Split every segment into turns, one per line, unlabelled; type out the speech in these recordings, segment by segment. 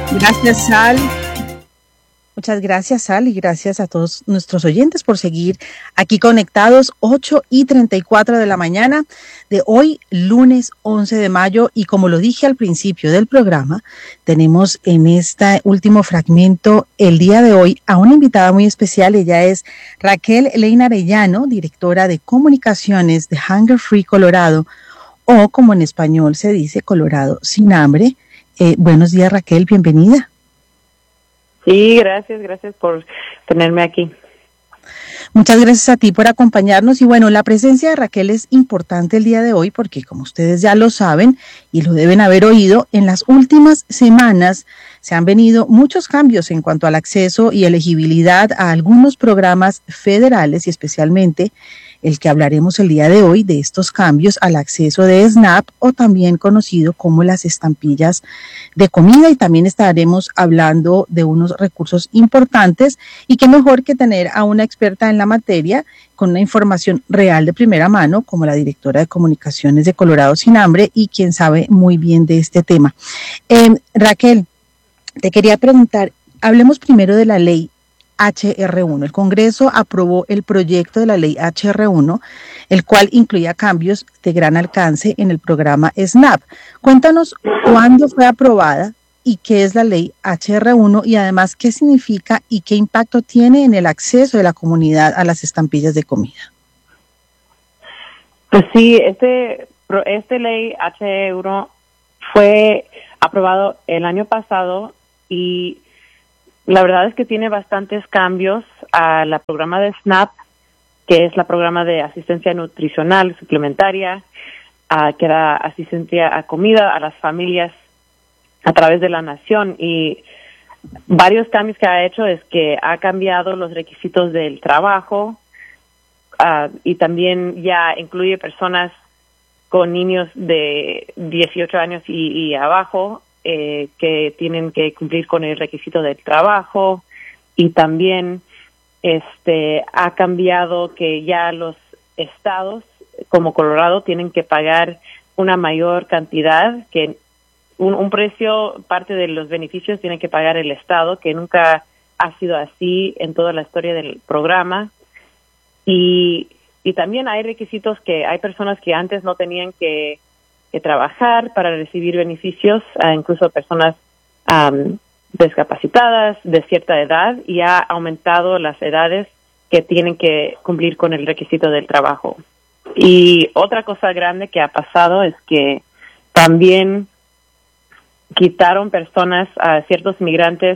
Gracias, Sal. Muchas gracias, Sal, y gracias a todos nuestros oyentes por seguir aquí conectados. 8:34 de la mañana de hoy, lunes 11 de mayo. Y como lo dije al principio del programa, tenemos en este último fragmento el día de hoy a una invitada muy especial. Ella es Raquel Leina Arellano, directora de comunicaciones de Hunger Free Colorado, o como en español se dice, Colorado Sin Hambre. Buenos días, Raquel, bienvenida.
Sí, gracias por tenerme aquí.
Muchas gracias a ti por acompañarnos. Y bueno, la presencia de Raquel es importante el día de hoy porque, como ustedes ya lo saben y lo deben haber oído, en las últimas semanas se han venido muchos cambios en cuanto al acceso y elegibilidad a algunos programas federales, y especialmente el que hablaremos el día de hoy, de estos cambios al acceso de SNAP, o también conocido como las estampillas de comida. Y también estaremos hablando de unos recursos importantes, y qué mejor que tener a una experta en la materia con una información real de primera mano, como la directora de comunicaciones de Colorado Sin Hambre y quien sabe muy bien de este tema. Raquel, te quería preguntar, hablemos primero de la ley HR1. El Congreso aprobó el proyecto de la ley HR1, el cual incluía cambios de gran alcance en el programa SNAP. Cuéntanos cuándo fue aprobada y qué es la ley HR1, y además qué significa y qué impacto tiene en el acceso de la comunidad a las estampillas de comida.
Pues sí, este ley HR1 fue aprobado el año pasado, y la verdad es que tiene bastantes cambios a la programa de SNAP, que es la programa de asistencia nutricional suplementaria, que da asistencia a comida a las familias a través de la nación. Y varios cambios que ha hecho es que ha cambiado los requisitos del trabajo, y también ya incluye personas con niños de 18 años y abajo, que tienen que cumplir con el requisito del trabajo. Y también ha cambiado que ya los estados como Colorado tienen que pagar una mayor cantidad, que un precio, parte de los beneficios tiene que pagar el estado, que nunca ha sido así en toda la historia del programa. Y también hay requisitos que hay personas que antes no tenían que trabajar para recibir beneficios, incluso personas discapacitadas de cierta edad, y ha aumentado las edades que tienen que cumplir con el requisito del trabajo. Y otra cosa grande que ha pasado es que también quitaron personas, ciertos migrantes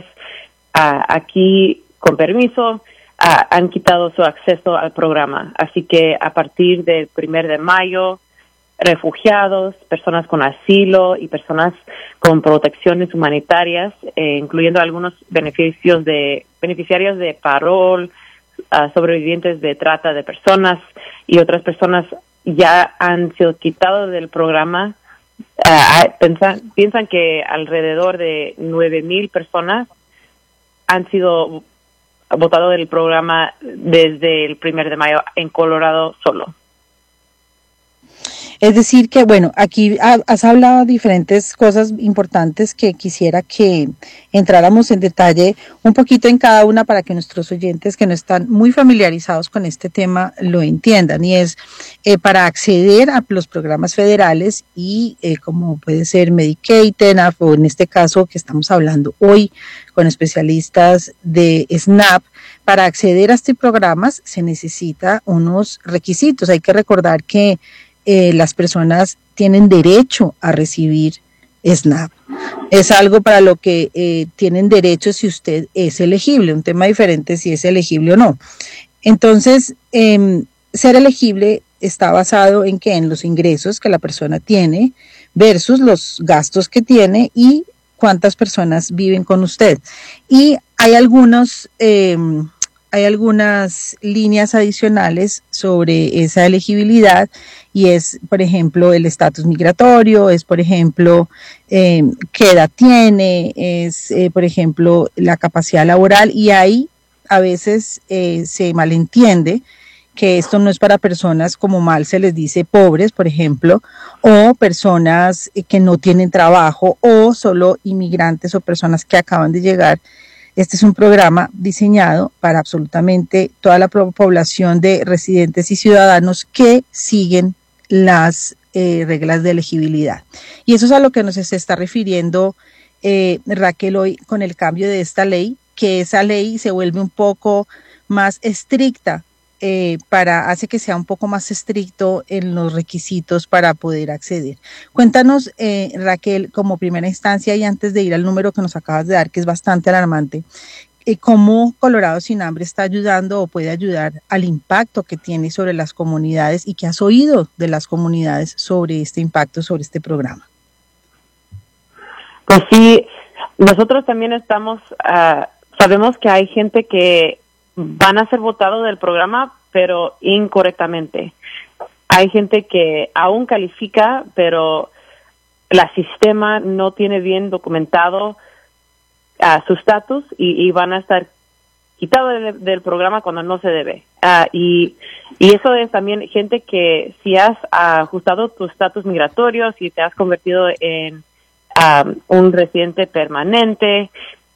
aquí con permiso, han quitado su acceso al programa. Así que a partir del 1 de mayo, refugiados, personas con asilo y personas con protecciones humanitarias, incluyendo algunos beneficiarios de parol, sobrevivientes de trata de personas y otras personas, ya han sido quitados del programa. Piensan que alrededor de 9,000 personas han sido votados del programa desde el 1 de mayo en Colorado solo.
Es decir que, bueno, aquí has hablado de diferentes cosas importantes que quisiera que entráramos en detalle un poquito en cada una para que nuestros oyentes que no están muy familiarizados con este tema lo entiendan. Y es para acceder a los programas federales y como puede ser Medicaid, TANF, o en este caso que estamos hablando hoy con especialistas de SNAP, para acceder a estos programas se necesita unos requisitos. Hay que recordar que las personas tienen derecho a recibir SNAP. Es algo para lo que tienen derecho si usted es elegible. Un tema diferente si es elegible o no. Entonces, ser elegible está basado en que en los ingresos que la persona tiene versus los gastos que tiene y cuántas personas viven con usted. Y hay algunas líneas adicionales sobre esa elegibilidad, y es, por ejemplo, el estatus migratorio, es, por ejemplo, qué edad tiene, es, por ejemplo, la capacidad laboral, y ahí a veces se malentiende que esto no es para personas, como mal se les dice, pobres, por ejemplo, o personas que no tienen trabajo, o solo inmigrantes o personas que acaban de llegar. Este es un programa diseñado para absolutamente toda la población de residentes y ciudadanos que siguen las reglas de elegibilidad. Y eso es a lo que nos se está refiriendo Raquel hoy con el cambio de esta ley, que esa ley se vuelve un poco más estricta, hace que sea un poco más estricto en los requisitos para poder acceder. Cuéntanos, Raquel, como primera instancia y antes de ir al número que nos acabas de dar, que es bastante alarmante, cómo Colorado Sin Hambre está ayudando o puede ayudar al impacto que tiene sobre las comunidades y qué has oído de las comunidades sobre este impacto, sobre este programa.
Pues sí, nosotros también sabemos que hay gente que van a ser votados del programa, pero incorrectamente. Hay gente que aún califica, pero el sistema no tiene bien documentado su estatus y van a estar quitados del programa cuando no se debe. Y eso es también gente que si has ajustado tu estatus migratorio, si te has convertido en un residente permanente,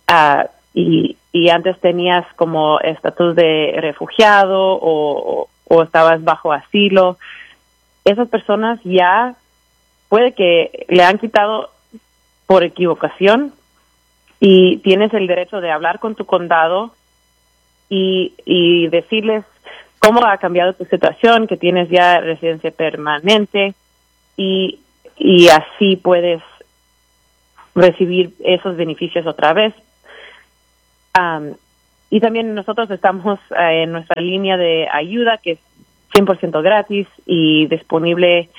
y antes tenías como estatus de refugiado o estabas bajo asilo, esas personas ya puede que le han quitado por equivocación y tienes el derecho de hablar con tu condado y decirles cómo ha cambiado tu situación, que tienes ya residencia permanente y así puedes recibir esos beneficios otra vez. Y también nosotros estamos en nuestra línea de ayuda, que es 100% gratis y disponible.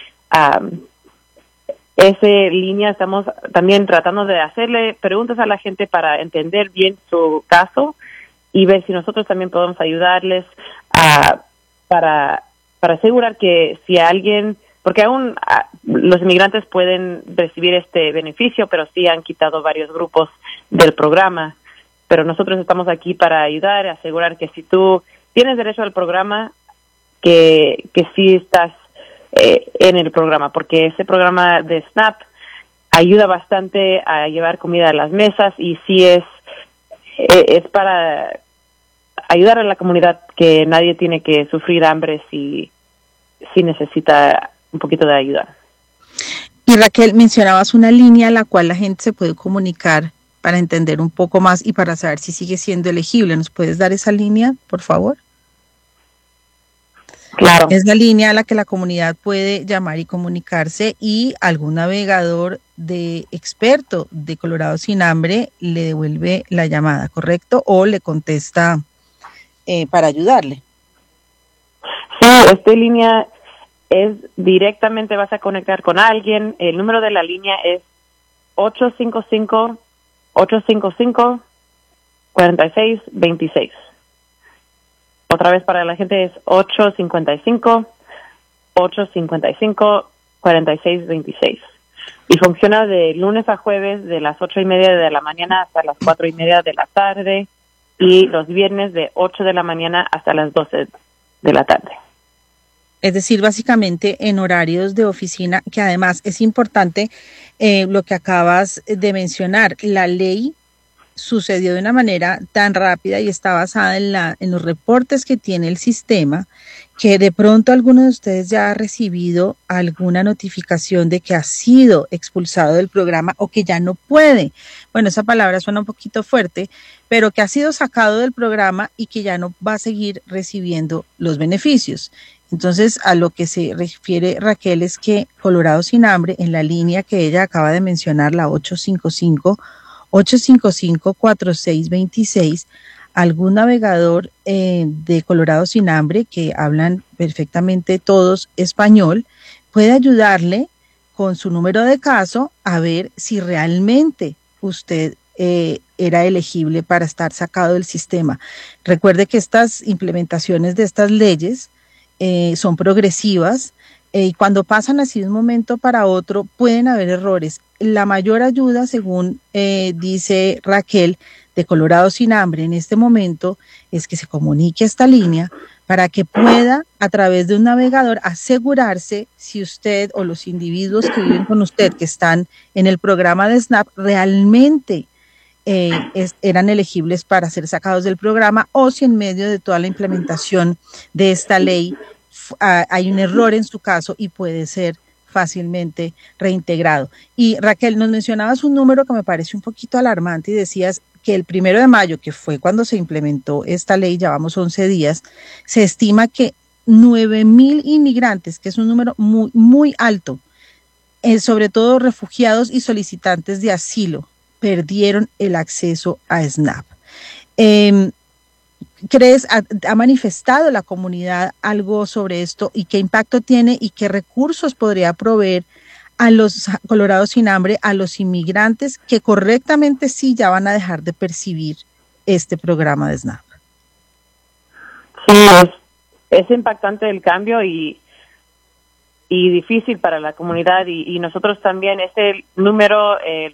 Esa línea estamos también tratando de hacerle preguntas a la gente para entender bien su caso y ver si nosotros también podemos ayudarles para asegurar que si alguien, porque aún los inmigrantes pueden recibir este beneficio, pero sí han quitado varios grupos del programa. Pero nosotros estamos aquí para ayudar, asegurar que si tú tienes derecho al programa, que sí estás en el programa, porque ese programa de SNAP ayuda bastante a llevar comida a las mesas y sí es para ayudar a la comunidad, que nadie tiene que sufrir hambre si necesita un poquito de ayuda.
Y Raquel, mencionabas una línea a la cual la gente se puede comunicar para entender un poco más y para saber si sigue siendo elegible. ¿Nos puedes dar esa línea, por favor?
Claro.
Es la línea a la que la comunidad puede llamar y comunicarse, y algún navegador de experto de Colorado Sin Hambre le devuelve la llamada, ¿correcto? O le contesta para ayudarle.
Sí, esta línea es directamente, vas a conectar con alguien. El número de la línea es 855-4626. Otra vez para la gente es 855-4626. Y funciona de lunes a jueves de las 8:30 de la mañana hasta las 4:30 de la tarde, y los viernes de 8 de la mañana hasta las 12 de la tarde.
Es decir, básicamente en horarios de oficina, que además es importante lo que acabas de mencionar. La ley sucedió de una manera tan rápida y está basada en los reportes que tiene el sistema, que de pronto alguno de ustedes ya ha recibido alguna notificación de que ha sido expulsado del programa o que ya no puede. Bueno, esa palabra suena un poquito fuerte, pero que ha sido sacado del programa y que ya no va a seguir recibiendo los beneficios. Entonces, a lo que se refiere Raquel es que Colorado Sin Hambre, en la línea que ella acaba de mencionar, la 855-4626, algún navegador de Colorado Sin Hambre, que hablan perfectamente todos español, puede ayudarle con su número de caso a ver si realmente usted era elegible para estar sacado del sistema. Recuerde que estas implementaciones de estas leyes son progresivas, y cuando pasan así de un momento para otro pueden haber errores. La mayor ayuda, según dice Raquel de Colorado Sin Hambre en este momento, es que se comunique a esta línea para que pueda a través de un navegador asegurarse si usted o los individuos que viven con usted que están en el programa de SNAP realmente eran elegibles para ser sacados del programa, o si en medio de toda la implementación de esta ley hay un error en su caso y puede ser fácilmente reintegrado. Y Raquel, nos mencionabas un número que me parece un poquito alarmante y decías que el 1 de mayo, que fue cuando se implementó esta ley, llevamos 11 días, se estima que 9,000 inmigrantes, que es un número muy, muy alto, sobre todo refugiados y solicitantes de asilo, perdieron el acceso a SNAP. ¿Crees, ha manifestado la comunidad algo sobre esto y qué impacto tiene y qué recursos podría proveer a los Colorados sin Hambre, a los inmigrantes que correctamente sí ya van a dejar de percibir este programa de SNAP?
Sí, es impactante el cambio y difícil para la comunidad y nosotros también. Este número,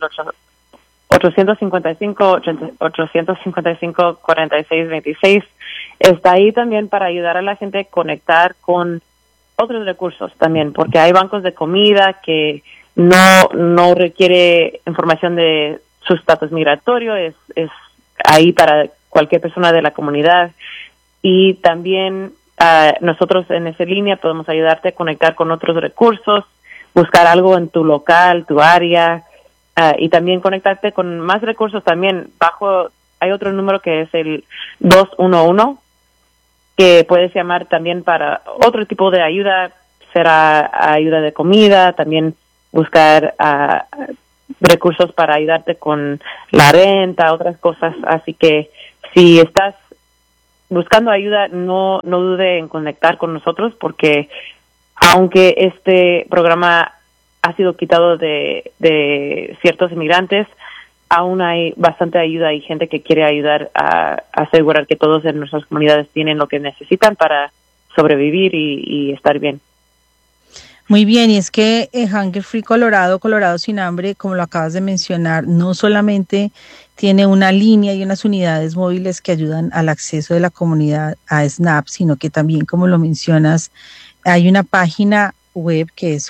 855-4626, está ahí también para ayudar a la gente a conectar con otros recursos también, porque hay bancos de comida que no requiere información de su estatus migratorio, es ahí para cualquier persona de la comunidad. Y también nosotros en esa línea podemos ayudarte a conectar con otros recursos, buscar algo en tu local, tu área, y también conectarte con más recursos también. Hay otro número que es el 211, que puedes llamar también para otro tipo de ayuda, será ayuda de comida, también buscar recursos para ayudarte con la renta, otras cosas. Así que si estás buscando ayuda, no dude en conectar con nosotros, porque aunque este programa ha sido quitado de ciertos inmigrantes, aún hay bastante ayuda y gente que quiere ayudar a asegurar que todos en nuestras comunidades tienen lo que necesitan para sobrevivir y estar bien.
Muy bien, y es que Hunger Free Colorado, Colorado sin Hambre, como lo acabas de mencionar, no solamente tiene una línea y unas unidades móviles que ayudan al acceso de la comunidad a SNAP, sino que también, como lo mencionas, hay una página web que es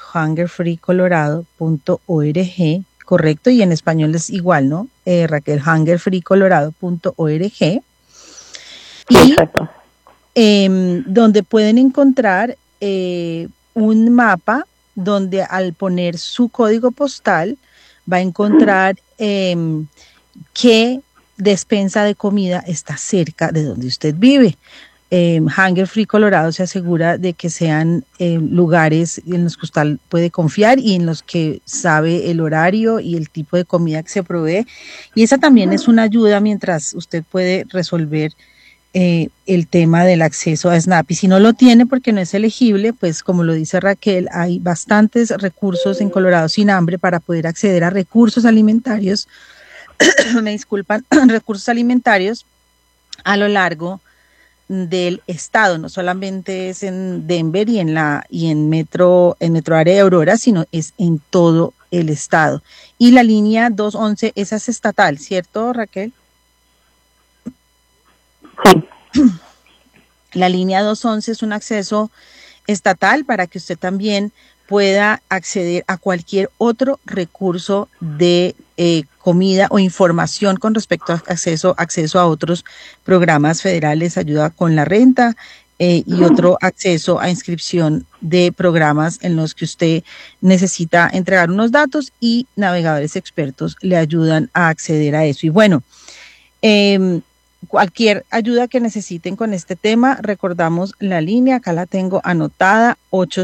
hungerfreecolorado.org, correcto, y en español es igual, ¿no? Raquel, hungerfreecolorado.org. Y donde pueden encontrar un mapa donde al poner su código postal va a encontrar qué despensa de comida está cerca de donde usted vive. Hunger Free Colorado se asegura de que sean lugares en los que usted puede confiar y en los que sabe el horario y el tipo de comida que se provee, y esa también es una ayuda mientras usted puede resolver el tema del acceso a SNAP. Y si no lo tiene porque no es elegible, pues como lo dice Raquel, hay bastantes recursos en Colorado sin Hambre para poder acceder a recursos alimentarios me disculpan, recursos alimentarios a lo largo del estado. No solamente es en Denver y en Metro Área de Aurora, sino es en todo el estado. Y la línea 211, esa es estatal, ¿cierto, Raquel?
Sí.
La línea 211 es un acceso estatal para que usted también pueda acceder a cualquier otro recurso de comida o información con respecto a acceso a otros programas federales, ayuda con la renta y otro acceso a inscripción de programas en los que usted necesita entregar unos datos y navegadores expertos le ayudan a acceder a eso. Y bueno, cualquier ayuda que necesiten con este tema, recordamos la línea, acá la tengo anotada,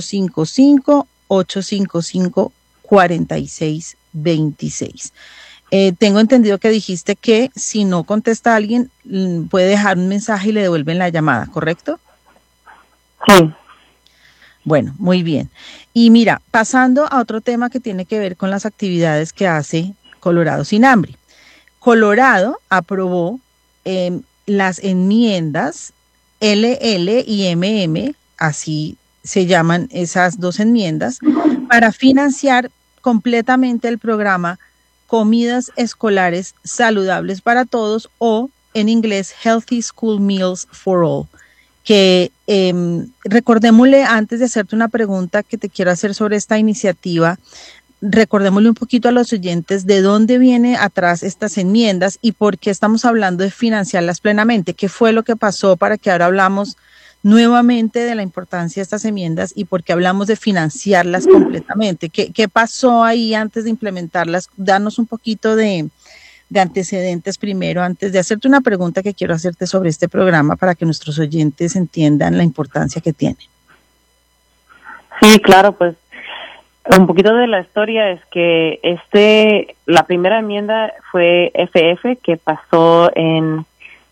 855-855-4626. Tengo entendido que dijiste que si no contesta a alguien, puede dejar un mensaje y le devuelven la llamada, ¿correcto?
Sí.
Bueno, muy bien. Y mira, pasando a otro tema que tiene que ver con las actividades que hace Colorado sin Hambre. Colorado aprobó las enmiendas LL y MM, así se llaman esas dos enmiendas, para financiar completamente el programa Comidas Escolares Saludables para Todos, o en inglés Healthy School Meals for All. que recordémosle, antes de hacerte una pregunta que te quiero hacer sobre esta iniciativa, recordémosle un poquito a los oyentes de dónde viene atrás estas enmiendas y por qué estamos hablando de financiarlas plenamente. ¿Qué fue lo que pasó para que ahora hablamos nuevamente de la importancia de estas enmiendas y por qué hablamos de financiarlas completamente? ¿Qué pasó ahí antes de implementarlas? Danos un poquito de antecedentes primero, antes de hacerte una pregunta que quiero hacerte sobre este programa para que nuestros oyentes entiendan la importancia que tiene.
Sí, claro, pues un poquito de la historia es que la primera enmienda fue FF, que pasó en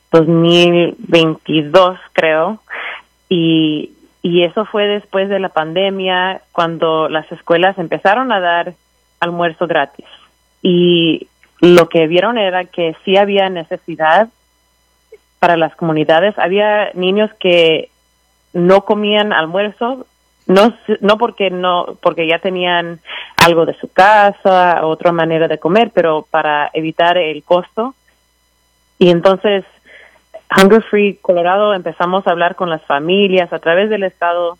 2022, creo, y eso fue después de la pandemia, cuando las escuelas empezaron a dar almuerzo gratis. Y lo que vieron era que sí había necesidad para las comunidades. Había niños que no comían almuerzo, no porque ya tenían algo de su casa, otra manera de comer, pero para evitar el costo. Y entonces, Hunger Free Colorado empezamos a hablar con las familias a través del estado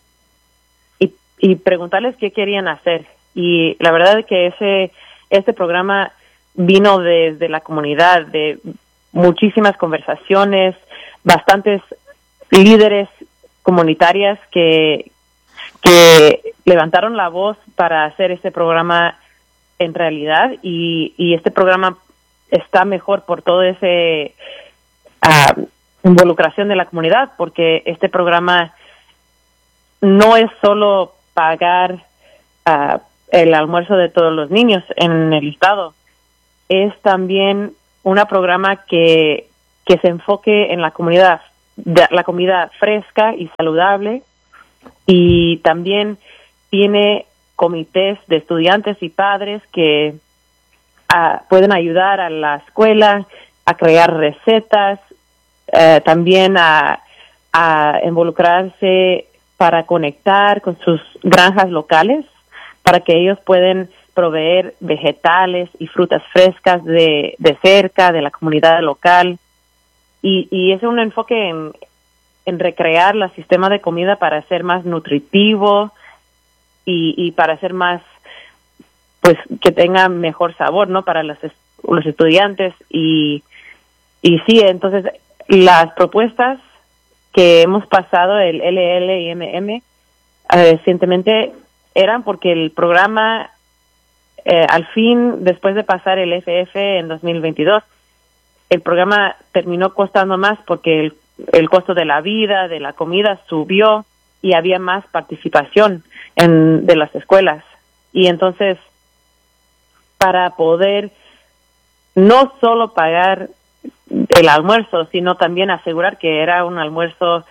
y preguntarles qué querían hacer. Y la verdad es que este programa vino desde la comunidad, de muchísimas conversaciones, bastantes líderes comunitarias que levantaron la voz para hacer este programa en realidad, y este programa está mejor por todo ese involucración de la comunidad, porque este programa no es solo pagar el almuerzo de todos los niños en el estado, es también un programa que se enfoque en la comunidad, la comida fresca y saludable, y también tiene comités de estudiantes y padres que pueden ayudar a la escuela a crear recetas, también a involucrarse para conectar con sus granjas locales, para que ellos puedan proveer vegetales y frutas frescas de cerca, de la comunidad local. Y es un enfoque en recrear el sistema de comida para ser más nutritivo y para ser más, pues, que tenga mejor sabor, ¿no? Para los estudiantes. Y sí, entonces, las propuestas que hemos pasado, el LL y MM, recientemente, eran porque el programa, al fin, después de pasar el FF en 2022, el programa terminó costando más porque el costo de la vida, de la comida, subió y había más participación de las escuelas. Y entonces, para poder no solo pagar el almuerzo, sino también asegurar que era un almuerzo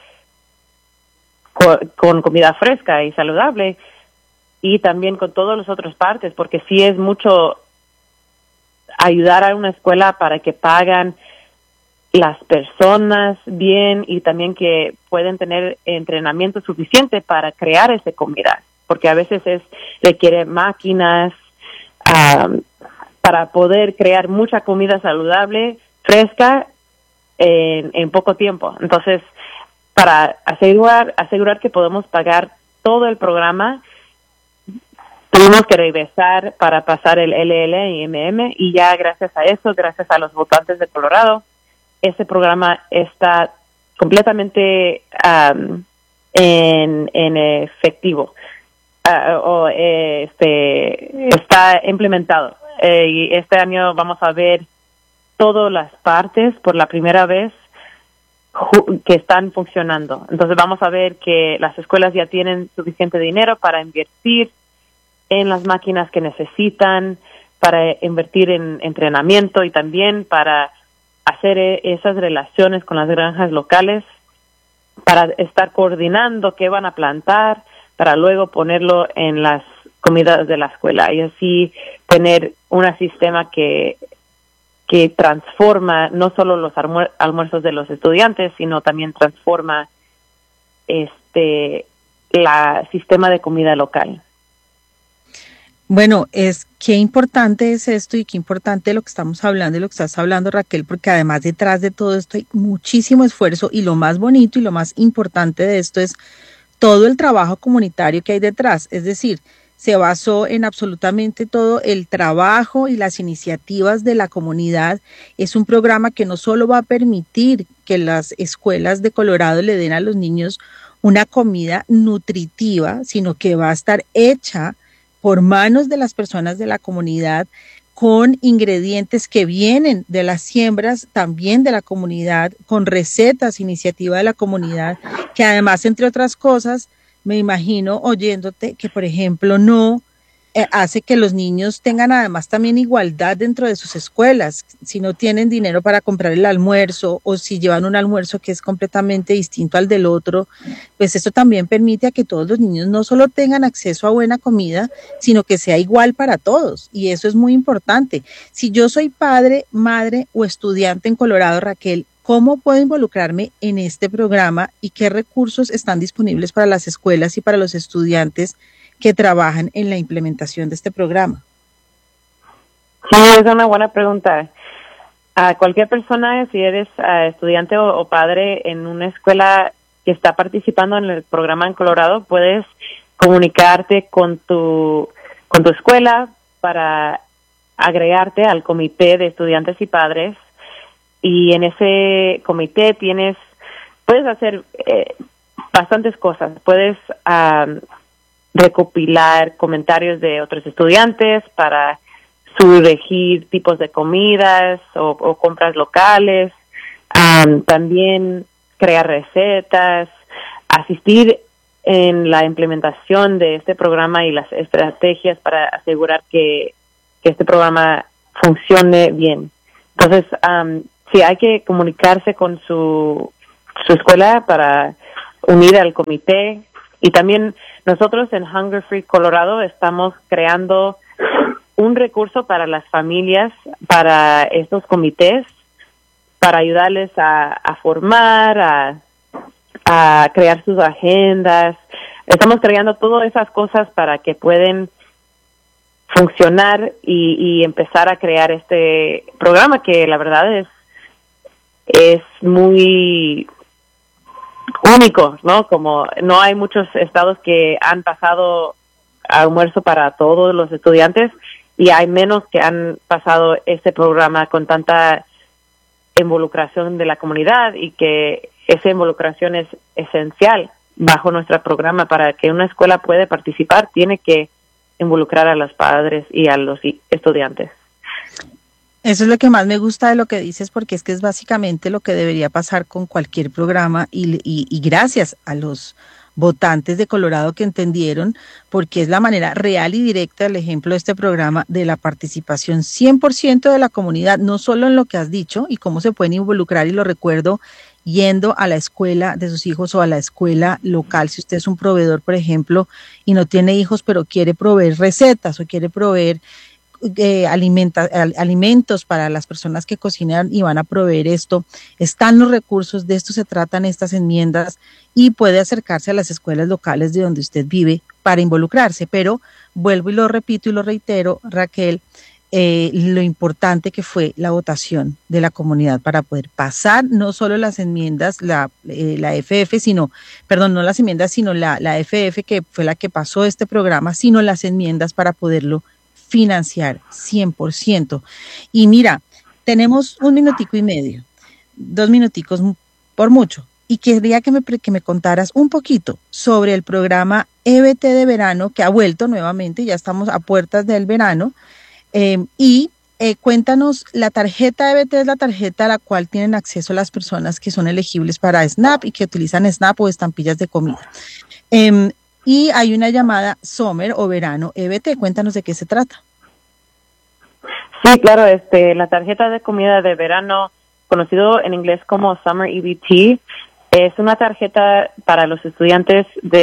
con comida fresca y saludable, y también con todas las otras partes, porque sí es mucho ayudar a una escuela para que pagan las personas bien y también que pueden tener entrenamiento suficiente para crear esa comida, porque a veces requiere máquinas para poder crear mucha comida saludable, fresca, en poco tiempo. Entonces, para asegurar que podemos pagar todo el programa, tuvimos que regresar para pasar el LL y MM, y ya gracias a eso, gracias a los votantes de Colorado, este programa está completamente en efectivo, está implementado. Y este año vamos a ver todas las partes por la primera vez que están funcionando. Entonces vamos a ver que las escuelas ya tienen suficiente dinero para invertir en las máquinas que necesitan, para invertir en entrenamiento y también para hacer esas relaciones con las granjas locales, para estar coordinando qué van a plantar, para luego ponerlo en las comidas de la escuela y así tener un sistema que transforma no solo los almuerzos de los estudiantes, sino también transforma la sistema de comida local.
Bueno, es qué importante es esto y qué importante lo que estamos hablando y lo que estás hablando, Raquel, porque además detrás de todo esto hay muchísimo esfuerzo y lo más bonito y lo más importante de esto es todo el trabajo comunitario que hay detrás. Es decir, se basó en absolutamente todo el trabajo y las iniciativas de la comunidad. Es un programa que no solo va a permitir que las escuelas de Colorado le den a los niños una comida nutritiva, sino que va a estar hecha por manos de las personas de la comunidad con ingredientes que vienen de las siembras también de la comunidad, con recetas, iniciativa de la comunidad, que además, entre otras cosas, me imagino oyéndote que, por ejemplo, no hace que los niños tengan además también igualdad dentro de sus escuelas. Si no tienen dinero para comprar el almuerzo o si llevan un almuerzo que es completamente distinto al del otro, pues esto también permite a que todos los niños no solo tengan acceso a buena comida, sino que sea igual para todos. Y eso es muy importante. Si yo soy padre, madre o estudiante en Colorado, Raquel, ¿cómo puedo involucrarme en este programa y qué recursos están disponibles para las escuelas y para los estudiantes que trabajan en la implementación de este programa?
Sí, es una buena pregunta. A cualquier persona, si eres estudiante o padre en una escuela que está participando en el programa en Colorado, puedes comunicarte con tu escuela para agregarte al comité de estudiantes y padres. Y en ese comité puedes hacer bastantes cosas. Puedes recopilar comentarios de otros estudiantes para sugerir tipos de comidas o compras locales, también crear recetas, asistir en la implementación de este programa y las estrategias para asegurar que este programa funcione bien. Entonces, sí, hay que comunicarse con su escuela para unir al comité. Y también nosotros en Hunger Free Colorado estamos creando un recurso para las familias, para estos comités, para ayudarles a formar, a crear sus agendas. Estamos creando todas esas cosas para que puedan funcionar y empezar a crear este programa que la verdad es muy único, ¿no? Como no hay muchos estados que han pasado almuerzo para todos los estudiantes y hay menos que han pasado este programa con tanta involucración de la comunidad y que esa involucración es esencial bajo nuestro programa. Para que una escuela pueda participar, tiene que involucrar a los padres y a los estudiantes.
Eso es lo que más me gusta de lo que dices, porque es que es básicamente lo que debería pasar con cualquier programa y gracias a los votantes de Colorado que entendieron, porque es la manera real y directa, el ejemplo de este programa, de la participación 100% de la comunidad, no solo en lo que has dicho y cómo se pueden involucrar, y lo recuerdo yendo a la escuela de sus hijos o a la escuela local, si usted es un proveedor, por ejemplo, y no tiene hijos, pero quiere proveer recetas o quiere proveer alimentos para las personas que cocinan y van a proveer esto, están los recursos, de esto se tratan estas enmiendas y puede acercarse a las escuelas locales de donde usted vive para involucrarse, pero vuelvo y lo repito y lo reitero, Raquel, lo importante que fue la votación de la comunidad para poder pasar no solo las enmiendas, la FF, sino, perdón, no las enmiendas, sino la FF, que fue la que pasó este programa, sino las enmiendas para poderlo financiar 100%. Y mira, tenemos 1 minutico y medio, 2 minuticos por mucho, y quería que me contaras un poquito sobre el programa EBT de verano, que ha vuelto nuevamente, ya estamos a puertas del verano, cuéntanos, la tarjeta EBT es la tarjeta a la cual tienen acceso las personas que son elegibles para SNAP y que utilizan SNAP o estampillas de comida. Y hay una llamada Summer o Verano EBT. Cuéntanos de qué se trata.
Sí, claro, la tarjeta de comida de verano, conocido en inglés como Summer EBT, es una tarjeta para los estudiantes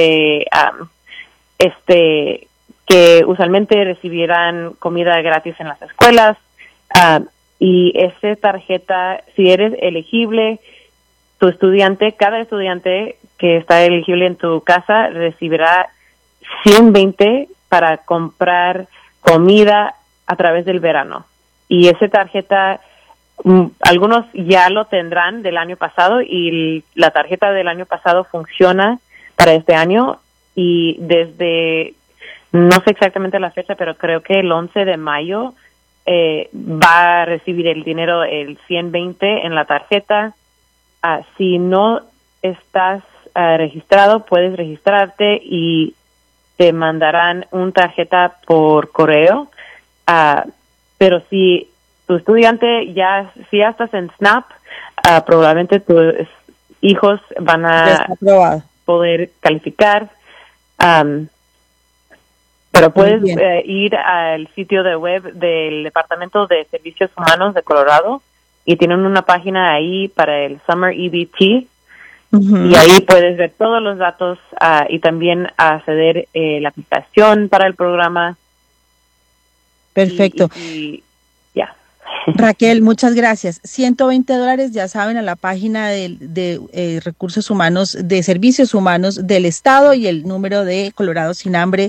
que usualmente recibirán comida gratis en las escuelas. Y esa tarjeta, si eres elegible, cada estudiante que está elegible en tu casa recibirá 120 para comprar comida a través del verano. Y esa tarjeta, algunos ya lo tendrán del año pasado y la tarjeta del año pasado funciona para este año y desde, no sé exactamente la fecha, pero creo que el 11 de mayo va a recibir el dinero, el 120 en la tarjeta. Si no estás registrado, puedes registrarte y te mandarán una tarjeta por correo. Pero si tu estudiante si ya estás en SNAP, probablemente tus hijos van a poder calificar. Pero puedes ir al sitio de web del Departamento de Servicios Humanos de Colorado y tienen una página ahí para el Summer EBT. Y ahí puedes ver todos los datos y también acceder la aplicación para el programa.
Perfecto.
Ya.
Raquel, muchas gracias. $120, ya saben, a la página de Recursos Humanos, de Servicios Humanos del Estado, y el número de Colorado Sin Hambre,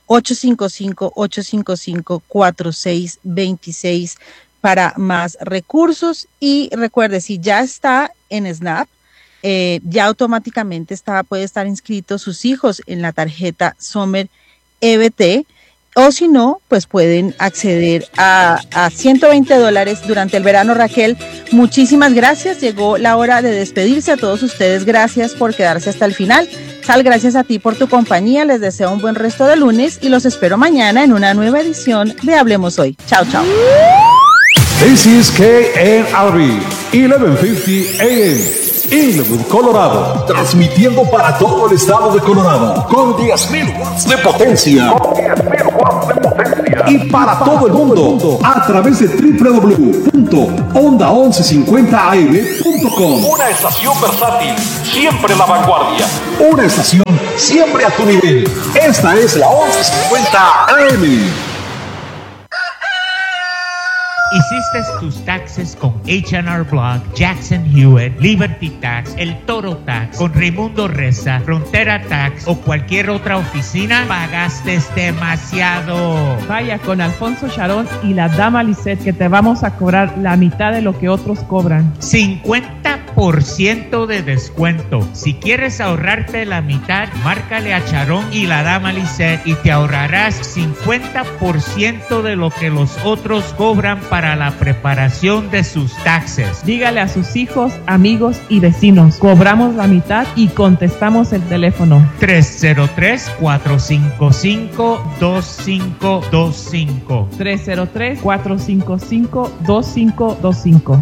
855-855-4626 para más recursos. Y recuerde, si ya está en SNAP, ya automáticamente puede estar inscritos sus hijos en la tarjeta Summer EBT, o si no, pues pueden acceder a $120 durante el verano. Raquel, muchísimas gracias. Llegó la hora de despedirse. A todos ustedes, gracias por quedarse hasta el final. Sal, gracias a ti por tu compañía. Les deseo un buen resto de lunes y los espero mañana en una nueva edición de Hablemos Hoy. Chao, chao.
This is KNRB 1150 AM. Inwood, Colorado, transmitiendo para todo el estado de Colorado con 10,000 watts de potencia. Y para todo el mundo a través de www.onda1150am.com. Una estación versátil, siempre la vanguardia. Una estación siempre a tu nivel. Esta es la 1150 AM.
Hiciste tus taxes con H&R Block, Jackson Hewitt, Liberty Tax, El Toro Tax, con Raimundo Reza, Frontera Tax o cualquier otra oficina, pagaste demasiado.
Vaya con Alfonso Charón y la dama Lisette, que te vamos a cobrar la mitad de lo que otros cobran.
50% de descuento. Si quieres ahorrarte la mitad, márcale a Charón y la dama Lisette y te ahorrarás 50% de lo que los otros cobran para la preparación de sus taxes.
Dígale a sus hijos, amigos y vecinos, cobramos la mitad y contestamos el teléfono
303-455-2525.
303-455-2525.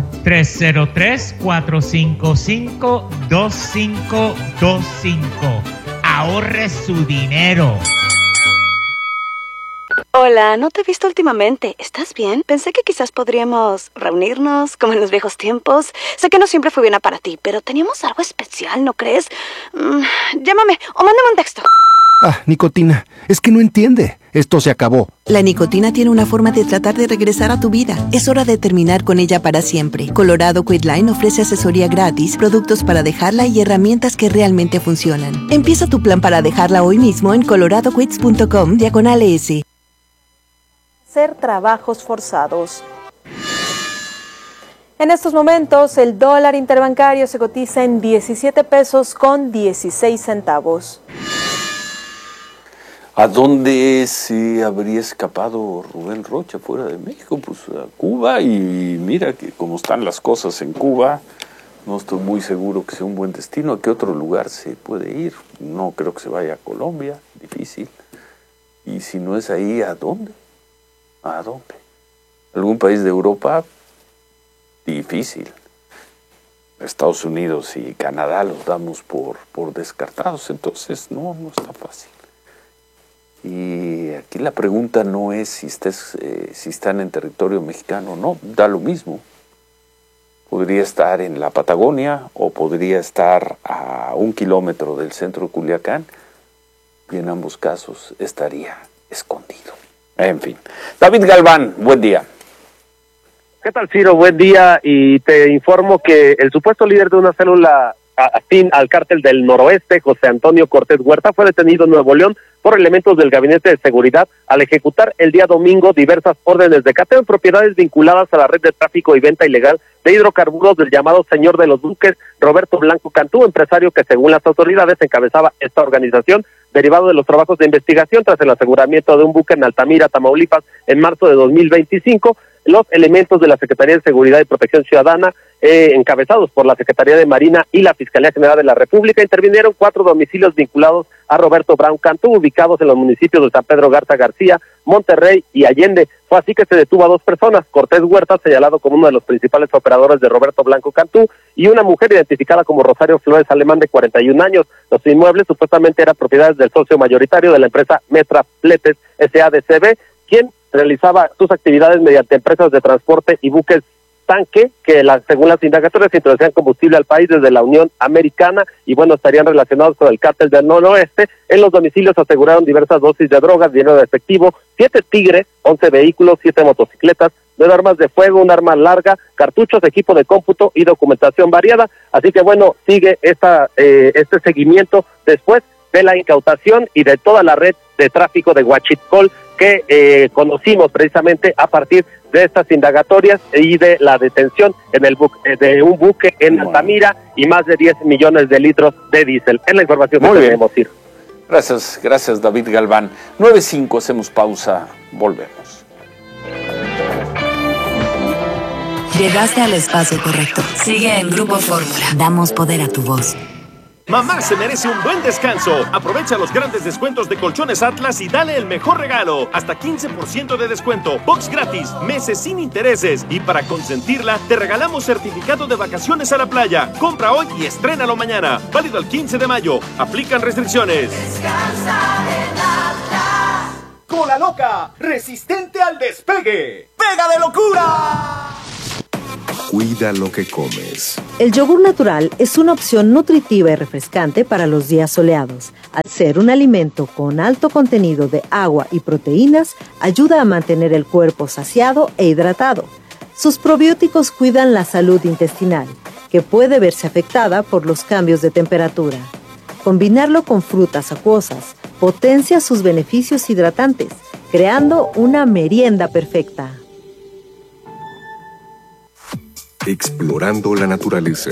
303-455-2525. Ahorre su dinero.
Hola, no te he visto últimamente. ¿Estás bien? Pensé que quizás podríamos reunirnos como en los viejos tiempos. Sé que no siempre fue buena para ti, pero teníamos algo especial, ¿no crees? Llámame o mándame un texto.
Nicotina, es que no entiende. Esto se acabó.
La nicotina tiene una forma de tratar de regresar a tu vida. Es hora de terminar con ella para siempre. Colorado Quitline ofrece asesoría gratis, productos para dejarla y herramientas que realmente funcionan. Empieza tu plan para dejarla hoy mismo en coloradoquits.com/ES.
Hacer trabajos forzados. En estos momentos, el dólar interbancario se cotiza en 17 pesos con 16 centavos.
¿A dónde se habría escapado Rubén Rocha fuera de México? Pues a Cuba, y mira que como están las cosas en Cuba, no estoy muy seguro que sea un buen destino. ¿A qué otro lugar se puede ir? No creo que se vaya a Colombia, difícil. Y si no es ahí, ¿a dónde? ¿A dónde? ¿Algún país de Europa? Difícil. Estados Unidos y Canadá los damos por descartados, entonces no está fácil. Y aquí la pregunta no es si están en territorio mexicano o no, da lo mismo. Podría estar en la Patagonia o podría estar a 1 kilómetro del centro de Culiacán, y en ambos casos estaría escondido. En fin. David Galván, buen día.
¿Qué tal, Ciro? Buen día, y te informo que el supuesto líder de una célula afín al cártel del Noroeste, José Antonio Cortés Huerta, fue detenido en Nuevo León por elementos del Gabinete de Seguridad al ejecutar el día domingo diversas órdenes de cateo en propiedades vinculadas a la red de tráfico y venta ilegal de hidrocarburos del llamado Señor de los Buques, Roberto Blanco Cantú, empresario que según las autoridades encabezaba esta organización, derivado de los trabajos de investigación tras el aseguramiento de un buque en Altamira, Tamaulipas, en marzo de 2025. Los elementos de la Secretaría de Seguridad y Protección Ciudadana, encabezados por la Secretaría de Marina y la Fiscalía General de la República, intervinieron 4 domicilios vinculados a Roberto Brown Cantú, ubicados en los municipios de San Pedro Garza García, Monterrey y Allende. Fue así que se detuvo a 2 personas, Cortés Huerta, señalado como uno de los principales operadores de Roberto Blanco Cantú, y una mujer identificada como Rosario Flores Alemán, de 41 años. Los inmuebles supuestamente eran propiedades del socio mayoritario de la empresa Metra Fletes S.A.D.C.B., quien realizaba sus actividades mediante empresas de transporte y buques tanque que según las indagatorias introducían combustible al país desde la Unión Americana y bueno, estarían relacionados con el cártel del Noroeste. En los domicilios aseguraron diversas dosis de drogas, dinero de efectivo, 7 Tigre, 11 vehículos, 7 motocicletas, 9 armas de fuego, un arma larga, cartuchos, equipo de cómputo y documentación variada. Así que bueno, sigue este seguimiento después de la incautación y de toda la red de tráfico de Huachicol que conocimos precisamente a partir de estas indagatorias y de la detención en el de un buque en Altamira y más de 10 millones de litros de diésel. Es la información que tenemos, Ir.
Gracias David Galván. 9:05, hacemos pausa, volvemos.
Llegaste al espacio correcto. Sigue en Grupo Fórmula. Damos poder a tu voz.
Mamá se merece un buen descanso. Aprovecha los grandes descuentos de Colchones Atlas y dale el mejor regalo. Hasta 15% de descuento, box gratis, meses sin intereses. Y para consentirla, te regalamos certificado de vacaciones a la playa. Compra hoy y estrénalo mañana. Válido el 15 de mayo. Aplican restricciones.
Descansa en Atlas. Cola loca, resistente al despegue. ¡Pega de locura!
Cuida lo que comes.
El yogur natural es una opción nutritiva y refrescante para los días soleados. Al ser un alimento con alto contenido de agua y proteínas, ayuda a mantener el cuerpo saciado e hidratado. Sus probióticos cuidan la salud intestinal, que puede verse afectada por los cambios de temperatura. Combinarlo con frutas acuosas potencia sus beneficios hidratantes, creando una merienda perfecta.
Explorando la naturaleza.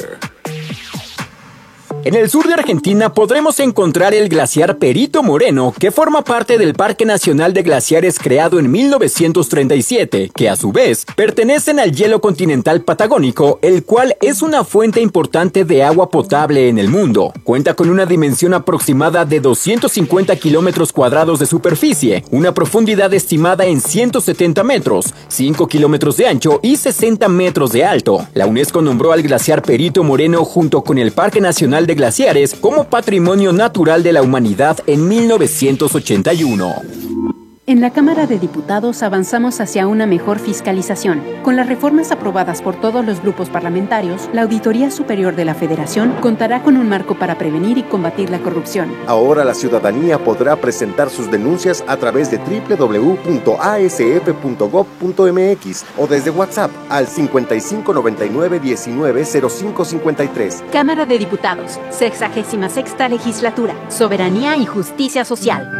En el sur de Argentina podremos encontrar el glaciar Perito Moreno, que forma parte del Parque Nacional de Glaciares creado en 1937, que a su vez pertenecen al hielo continental patagónico, el cual es una fuente importante de agua potable en el mundo. Cuenta con una dimensión aproximada de 250 kilómetros cuadrados de superficie, una profundidad estimada en 170 metros, 5 kilómetros de ancho y 60 metros de alto. La UNESCO nombró al glaciar Perito Moreno junto con el Parque Nacional de Glaciares como Patrimonio Natural de la Humanidad en 1981.
En la Cámara de Diputados avanzamos hacia una mejor fiscalización. Con las reformas aprobadas por todos los grupos parlamentarios, la Auditoría Superior de la Federación contará con un marco para prevenir y combatir la corrupción.
Ahora la ciudadanía podrá presentar sus denuncias a través de www.asf.gov.mx o desde WhatsApp al 5599190553.
Cámara de Diputados, 66ª Legislatura, Soberanía y Justicia Social.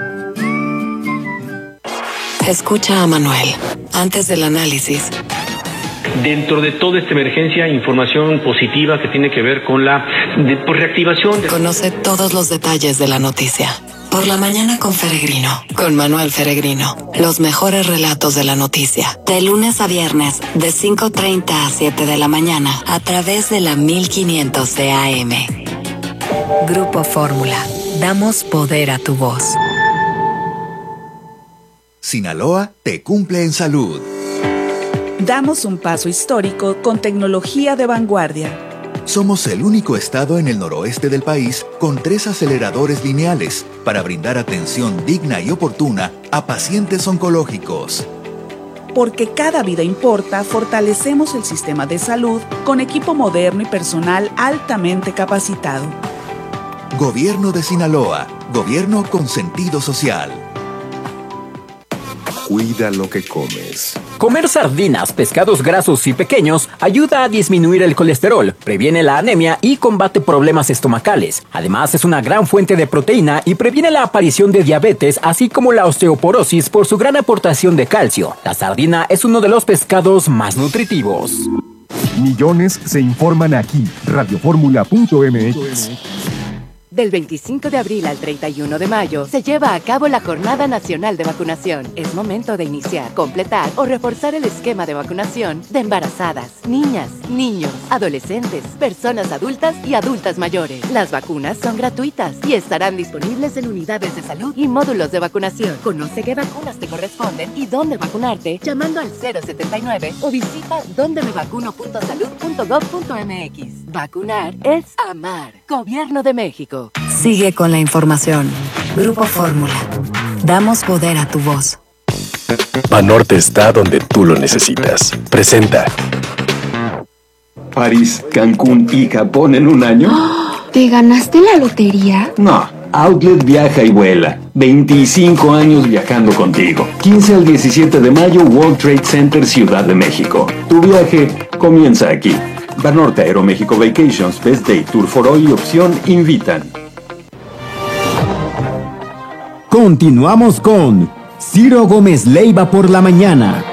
Escucha a Manuel, antes del análisis.
Dentro de toda esta emergencia, información positiva que tiene que ver con la reactivación.
Conoce todos los detalles de la noticia. Por la mañana con Feregrino, con Manuel Feregrino. Los mejores relatos de la noticia. De lunes a viernes, de 5:30 a 7 de la mañana, a través de la 1500 de AM. Grupo Fórmula. Damos poder a tu voz.
Sinaloa te cumple en salud.
Damos un paso histórico con tecnología de vanguardia.
Somos el único estado en el noroeste del país con 3 aceleradores lineales para brindar atención digna y oportuna a pacientes oncológicos.
Porque cada vida importa, fortalecemos el sistema de salud con equipo moderno y personal altamente capacitado.
Gobierno de Sinaloa, gobierno con sentido social.
Cuida lo que comes.
Comer sardinas, pescados grasos y pequeños ayuda a disminuir el colesterol, previene la anemia y combate problemas estomacales. Además, es una gran fuente de proteína y previene la aparición de diabetes, así como la osteoporosis por su gran aportación de calcio. La sardina es uno de los pescados más nutritivos.
Millones se informan aquí. Radioformula.mx.
Del 25 de abril al 31 de mayo se lleva a cabo la Jornada Nacional de Vacunación. Es momento de iniciar, completar o reforzar el esquema de vacunación de embarazadas, niñas, niños, adolescentes, personas adultas y adultas mayores. Las vacunas son gratuitas y estarán disponibles en unidades de salud y módulos de vacunación. Conoce qué vacunas te corresponden y dónde vacunarte llamando al 079 o visita dondemevacuno.salud.gov.mx. Vacunar es amar. Gobierno de México.
Sigue con la información. Grupo Fórmula. Damos poder a tu voz.
Banorte está donde tú lo necesitas. Presenta.
París, Cancún y Japón en un año.
¿Te ganaste la lotería?
No. Outlet viaja y vuela. 25 años viajando contigo. 15 al 17 de mayo, World Trade Center, Ciudad de México. Tu viaje comienza aquí. Banorte Aeroméxico Vacations, Best Day, Tour for All y Opción invitan.
Continuamos con Ciro Gómez Leiva por la mañana.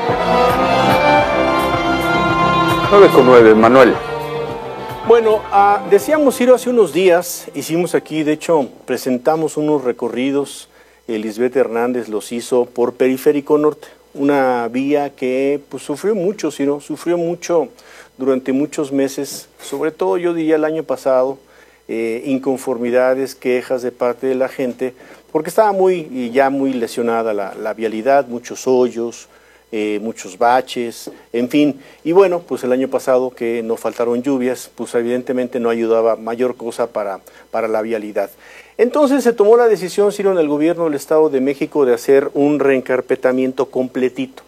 9:09, Manuel.
Bueno, decíamos, Ciro, hace unos días hicimos aquí, de hecho, presentamos unos recorridos, Lisbeth Hernández los hizo por Periférico Norte, una vía que pues sufrió mucho, Ciro, sufrió mucho durante muchos meses, sobre todo yo diría el año pasado, inconformidades, quejas de parte de la gente, porque estaba ya muy lesionada la vialidad, muchos hoyos, muchos baches, en fin, y bueno, pues el año pasado que no faltaron lluvias, pues evidentemente no ayudaba mayor cosa para la vialidad. Entonces se tomó la decisión, Ciro, en el gobierno del Estado de México de hacer un reencarpetamiento completito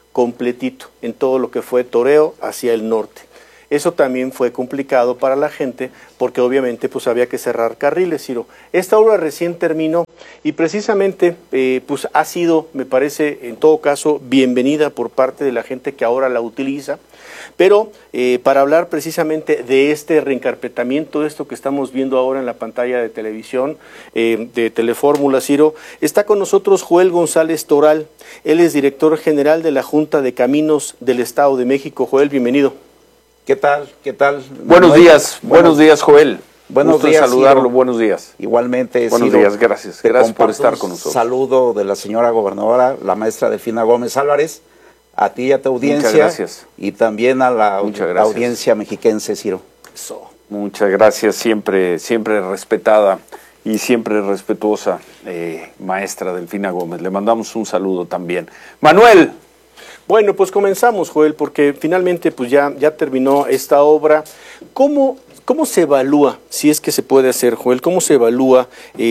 en todo lo que fue Toreo hacia el norte. Eso también fue complicado para la gente porque obviamente pues había que cerrar carriles, Ciro. Esta obra recién terminó y precisamente pues ha sido, me parece, en todo caso, bienvenida por parte de la gente que ahora la utiliza. Pero para hablar precisamente de este reencarpetamiento, esto que estamos viendo ahora en la pantalla de televisión de Telefórmula, Ciro, está con nosotros Joel González Toral. Él es director general de la Junta de Caminos del Estado de México. Joel, bienvenido.
¿Qué tal? ¿Qué tal?
Buenos días, Joel.
Buenos días,
saludarlo,
Ciro.
Buenos días.
Igualmente,
buenos
Ciro,
días, gracias. Gracias por estar con nosotros.
Saludo de la señora gobernadora, la maestra Delfina Gómez Álvarez, a ti y a tu audiencia.
Muchas gracias.
Y también a la audiencia mexiquense, Ciro.
Eso. Muchas gracias, siempre respetada y siempre respetuosa maestra Delfina Gómez. Le mandamos un saludo también. Manuel.
Bueno, pues comenzamos, Joel, porque finalmente pues ya terminó esta obra. ¿Cómo se evalúa, si es que se puede hacer, Joel, cómo se evalúa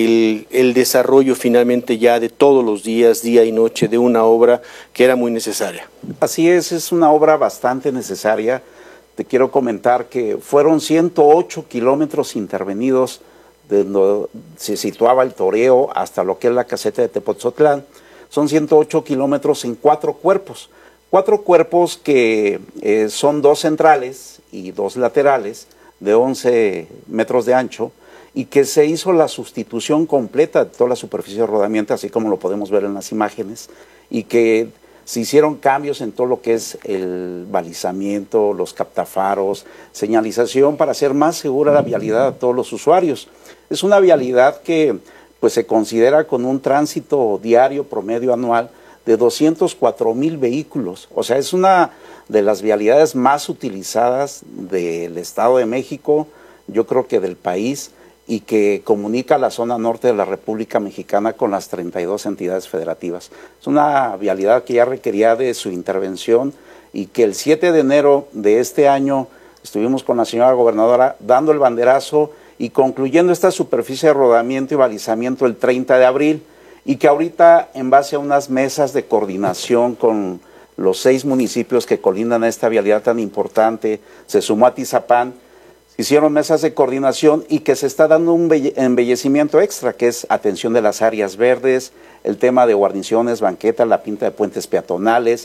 el desarrollo finalmente ya de todos los días, día y noche, de una obra que era muy necesaria?
Así es una obra bastante necesaria. Te quiero comentar que fueron 108 kilómetros intervenidos de donde se situaba el toreo hasta lo que es la caseta de Tepoztlán. Son 108 kilómetros en 4 cuerpos. 4 cuerpos que son 2 centrales y 2 laterales de 11 metros de ancho y que se hizo la sustitución completa de toda la superficie de rodamiento, así como lo podemos ver en las imágenes, y que se hicieron cambios en todo lo que es el balizamiento, los captafaros, señalización para hacer más segura la vialidad a todos los usuarios. Es una vialidad que pues se considera con un tránsito diario promedio anual de 204,000 vehículos. O sea, es una de las vialidades más utilizadas del Estado de México, yo creo que del país, y que comunica la zona norte de la República Mexicana con las 32 entidades federativas. Es una vialidad que ya requería de su intervención y que el 7 de enero de este año estuvimos con la señora gobernadora dando el banderazo y concluyendo esta superficie de rodamiento y balizamiento el 30 de abril, y que ahorita, en base a unas mesas de coordinación con los 6 municipios que colindan a esta vialidad tan importante, se sumó Atizapán, se hicieron mesas de coordinación y que se está dando un embellecimiento extra, que es atención de las áreas verdes, el tema de guarniciones, banquetas, la pinta de puentes peatonales,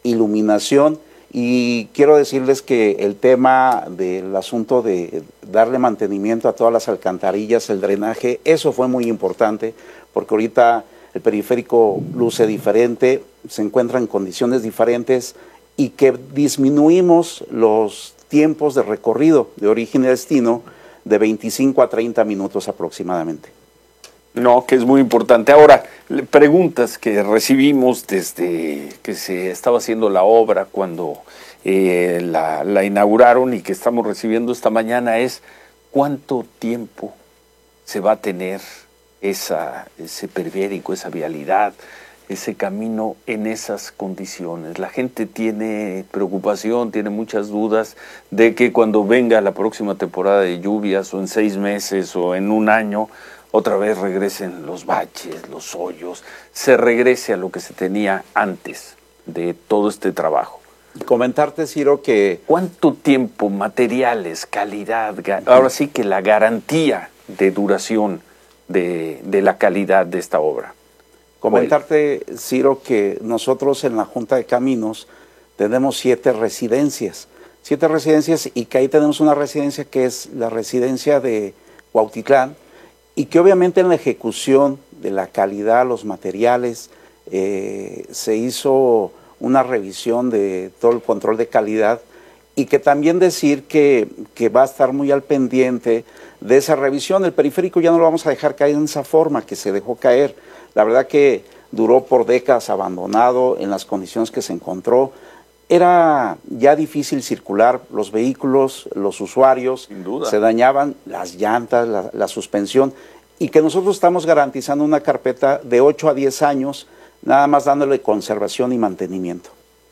iluminación, y quiero decirles que el tema del asunto de darle mantenimiento a todas las alcantarillas, el drenaje, eso fue muy importante, porque ahorita el periférico luce diferente, se encuentra en condiciones diferentes, y que disminuimos los tiempos de recorrido de origen y destino de 25 a 30 minutos aproximadamente.
No, que es muy importante. Ahora, preguntas que recibimos desde que se estaba haciendo la obra, cuando la inauguraron, y que estamos recibiendo esta mañana, es ¿cuánto tiempo se va a tener ese periférico, esa vialidad, ese camino en esas condiciones? La gente tiene preocupación, tiene muchas dudas de que cuando venga la próxima temporada de lluvias, o en 6 meses, o en un año, otra vez regresen los baches, los hoyos, se regrese a lo que se tenía antes de todo este trabajo.
Comentarte, Ciro, que...
¿Cuánto tiempo, materiales, calidad, ahora sí que la garantía de duración de la calidad de esta obra?
Comentarte, Ciro, que nosotros en la Junta de Caminos tenemos 7 residencias. 7 residencias, y que ahí tenemos una residencia que es la residencia de Cuautitlán, y que obviamente en la ejecución de la calidad, los materiales, se hizo una revisión de todo el control de calidad, y que también decir que va a estar muy al pendiente de esa revisión. El periférico ya no lo vamos a dejar caer en esa forma que se dejó caer. La verdad que duró por décadas abandonado en las condiciones que se encontró. Era ya difícil circular, los vehículos, los usuarios,
sin duda,
se dañaban las llantas, la suspensión, y que nosotros estamos garantizando una carpeta de 8 a 10 años, nada más dándole conservación y mantenimiento.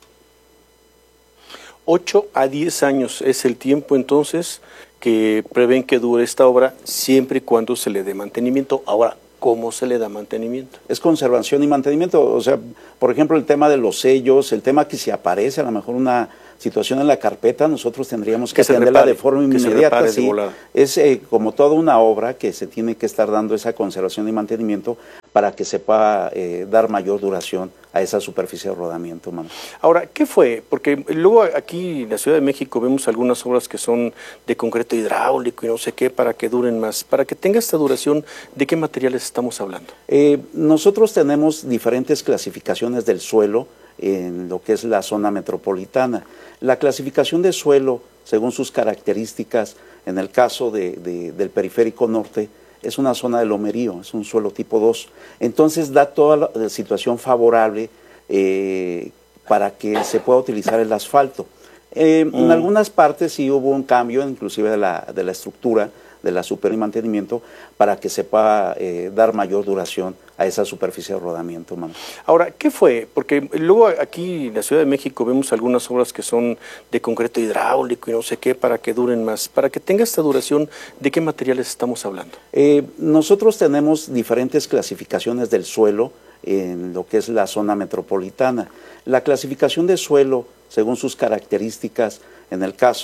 8 a 10 años es el tiempo entonces que prevén que dure esta obra, siempre y cuando se le dé mantenimiento. Ahora, ¿cómo se le da mantenimiento?
Es conservación y mantenimiento. O sea, por ejemplo, el tema de los sellos, el tema que si aparece a lo mejor una situación en la carpeta, nosotros tendríamos que atenderla de forma inmediata. Sí. Es como toda una obra que se tiene que estar dando esa conservación y mantenimiento para que se pueda dar mayor duración a esa superficie de rodamiento, mano.
Ahora, ¿qué fue? Porque luego aquí en la Ciudad de México vemos algunas obras que son de concreto hidráulico y no sé qué, para que duren más. Para que tenga esta duración, ¿de qué materiales estamos hablando?
Nosotros tenemos diferentes clasificaciones del suelo en lo que es la zona metropolitana. La clasificación de suelo, según sus características, en el caso del periférico norte, es una zona de lomerío, es un suelo tipo 2. Entonces da toda la situación favorable para que se pueda utilizar el asfalto. En algunas partes sí hubo un cambio, inclusive de la estructura, de la super y mantenimiento, para que se pueda dar mayor duración a esa superficie de rodamiento, mano.
Ahora, ¿qué fue? Porque luego aquí en la Ciudad de México vemos algunas obras que son de concreto hidráulico y no sé qué, para que duren más. Para que tenga esta duración, ¿de qué materiales estamos hablando?
Nosotros tenemos diferentes clasificaciones del suelo en lo que es la zona metropolitana. La clasificación de suelo, según sus características, en el caso